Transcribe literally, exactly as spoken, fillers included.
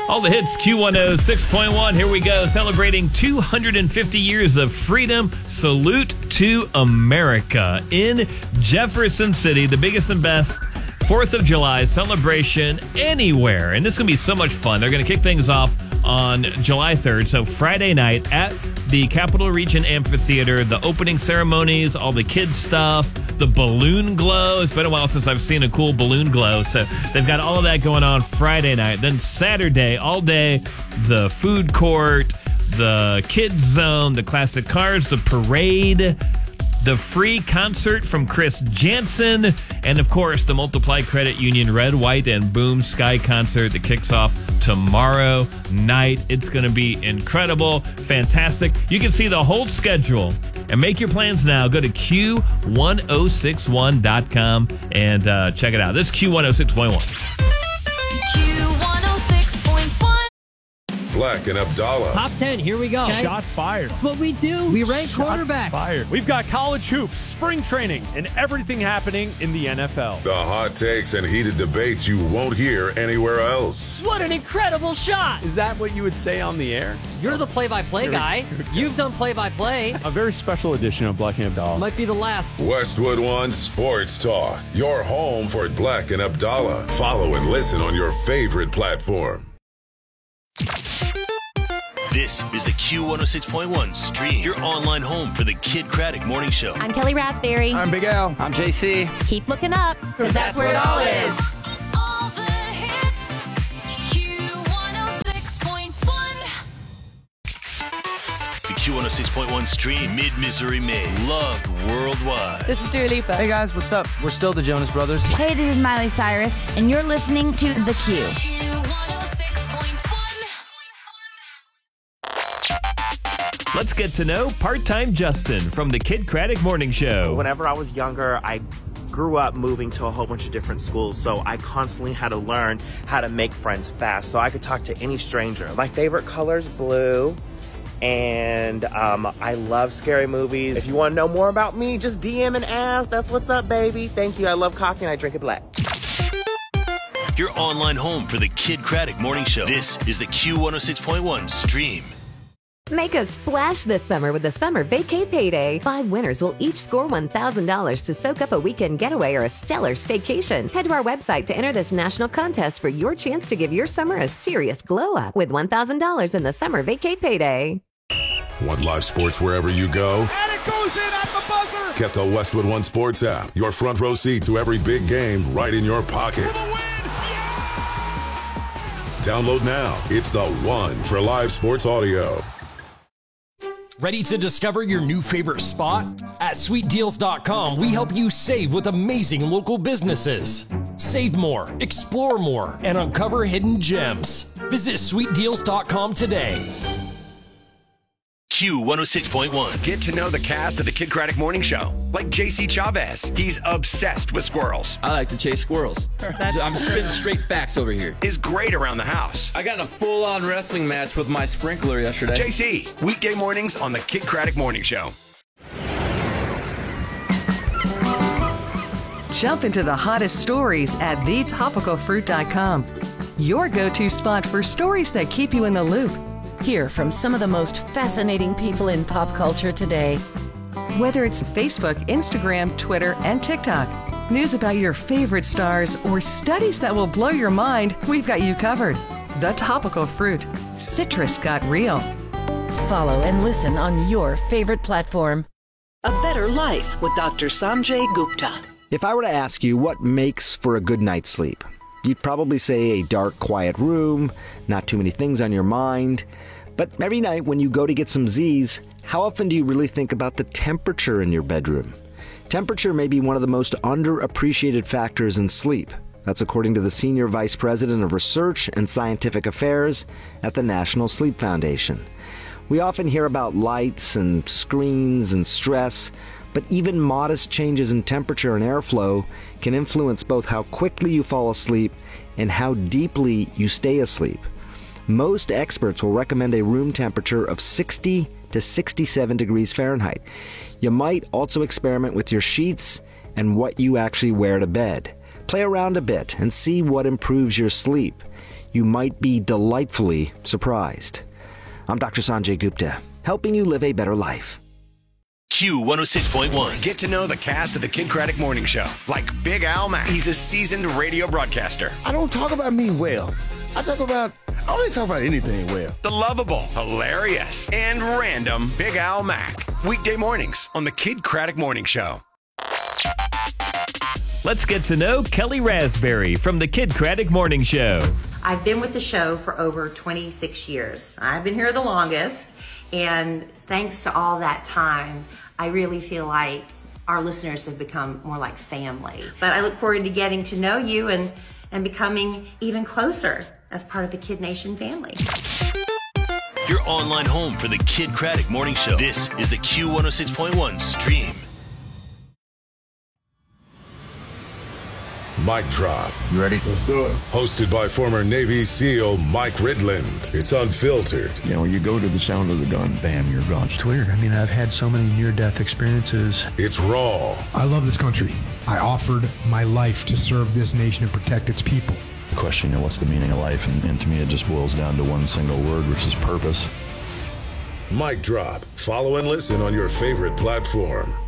All the hits, Q one oh six point one. Here we go, celebrating two hundred fifty years of freedom. Salute to America in Jefferson City, the biggest and best fourth of July celebration anywhere. And this is going to be so much fun. They're going to kick things off on July third, so Friday night at the Capital Region Amphitheater. The opening ceremonies, all the kids stuff, the balloon glow. It's been a while since I've seen a cool balloon glow, so they've got all of that going on Friday night. Then Saturday, all day, the food court, the kids zone, the classic cars, the parade, the free concert from Chris Jansen, and of course the Multiply Credit Union Red, White, and Boom Sky concert that kicks off tomorrow night. It's going to be incredible, fantastic. You can see the whole schedule and make your plans now. Go to Q one oh six one dot com and uh, check it out. This is Q one oh six point one. Black and Abdallah. Top ten, here we go. Okay. Shots fired. That's what we do. We rank Shots quarterbacks. Fired. We've got college hoops, spring training, and everything happening in the N F L. The hot takes and heated debates you won't hear anywhere else. What an incredible shot. Is that what you would say on the air? You're the play-by-play guy. You've done play-by-play. A very special edition of Black and Abdallah. Might be the last. Westwood One Sports Talk. Your home for Black and Abdallah. Follow and listen on your favorite platform. This is the Q one oh six point one stream, your online home for the Kid Craddock Morning Show. I'm Kelly Raspberry. I'm Big Al. I'm J C. Keep looking up, because that's, that's where it all is. All the hits, Q one oh six point one. The Q one oh six point one stream, mid-Missouri made, loved worldwide. This is Dua Lipa. Hey guys, what's up? We're still the Jonas Brothers. Hey, this is Miley Cyrus, and you're listening to The Q. Let's get to know Part-Time Justin from the Kid Craddock Morning Show. Whenever I was younger, I grew up moving to a whole bunch of different schools, so I constantly had to learn how to make friends fast so I could talk to any stranger. My favorite color is blue, and um, I love scary movies. If you want to know more about me, just D M and ask. That's what's up, baby. Thank you. I love coffee, and I drink it black. Your online home for the Kid Craddock Morning Show. This is the Q one oh six point one stream. Make a splash this summer with the Summer Vacay Payday. Five winners will each score one thousand dollars to soak up a weekend getaway or a stellar staycation. Head to our website to enter this national contest for your chance to give your summer a serious glow-up with one thousand dollars in the Summer Vacay Payday. Want live sports wherever you go? And it goes in at the buzzer! Get the Westwood One Sports app. Your front row seat to every big game right in your pocket. Download now. It's the one for live sports audio. Ready to discover your new favorite spot? At sweet deals dot com, we help you save with amazing local businesses. Save more, explore more, and uncover hidden gems. Visit sweet deals dot com today. Q one oh six point one. Get to know the cast of the Kid Craddock Morning Show, like J C Chavez. He's obsessed with squirrels. I like to chase squirrels. I'm spitting straight facts over here. Is great around the house. I got in a full-on wrestling match with my sprinkler yesterday. J C, weekday mornings on the Kid Craddock Morning Show. Jump into the hottest stories at the topical fruit dot com. Your go-to spot for stories that keep you in the loop. Hear from some of the most fascinating people in pop culture today. Whether it's Facebook, Instagram, Twitter, and TikTok, news about your favorite stars, or studies that will blow your mind, we've got you covered. The Topical Fruit. Citrus got real. Follow and listen on your favorite platform. A Better Life with Doctor Sanjay Gupta. If I were to ask you what makes for a good night's sleep, you'd probably say a dark, quiet room, not too many things on your mind. But every night when you go to get some Z's, how often do you really think about the temperature in your bedroom? Temperature may be one of the most underappreciated factors in sleep. That's according to the Senior Vice President of Research and Scientific Affairs at the National Sleep Foundation. We often hear about lights and screens and stress, but even modest changes in temperature and airflow can influence both how quickly you fall asleep and how deeply you stay asleep. Most experts will recommend a room temperature of sixty to sixty-seven degrees Fahrenheit. You might also experiment with your sheets and what you actually wear to bed. Play around a bit and see what improves your sleep. you might be delightfully surprised. I'm Doctor Sanjay Gupta, helping you live a better life. Q one oh six point one. Get to know the cast of the Kid Craddock Morning Show, like Big Al Mack. He's a seasoned radio broadcaster. I don't talk about me well. I talk about, I don't really talk about anything well. The lovable, hilarious, and random Big Al Mack. Weekday mornings on the Kid Craddock Morning Show. Let's get to know Kelly Raspberry from the Kid Craddock Morning Show. I've been with the show for over twenty-six years. I've been here the longest, and thanks to all that time, I really feel like our listeners have become more like family. But I look forward to getting to know you and, and becoming even closer as part of the Kid Nation family. Your online home for the Kid Craddock Morning Show. This is the Q one oh six point one stream. Mic Drop. You ready? Let's do it. Hosted by former Navy SEAL Mike Ridland. It's unfiltered. You know, you go to the sound of the gun, bam, you're gone. It's weird. I mean, I've had so many near-death experiences. It's raw. I love this country. I offered my life to serve this nation and protect its people. The question, you know, what's the meaning of life? And, and to me, it just boils down to one single word, which is purpose. Mic Drop. Follow and listen on your favorite platform.